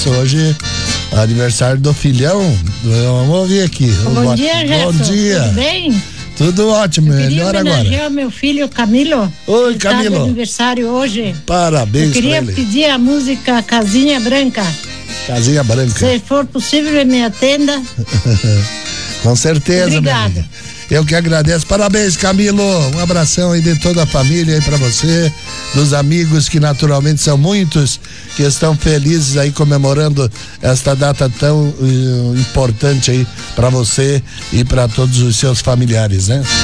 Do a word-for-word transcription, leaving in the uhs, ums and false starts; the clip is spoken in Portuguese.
Isso, hoje aniversário do filhão. Vamos ouvir aqui. Bom Bo... dia, Gerson. Bom dia. Tudo bem? Tudo ótimo, eu melhor agora. Eu queria meu filho Camilo. Oi, ele Camilo. Tá de aniversário hoje. Parabéns. Eu queria pedir a música Casinha Branca. Casinha Branca. Se for possível, me atenda. Com certeza. Obrigada. Eu que agradeço. Parabéns, Camilo. Um abração aí de toda a família aí pra você, dos amigos que naturalmente são muitos, que estão felizes aí comemorando esta data tão uh, importante aí pra você e pra todos os seus familiares, né?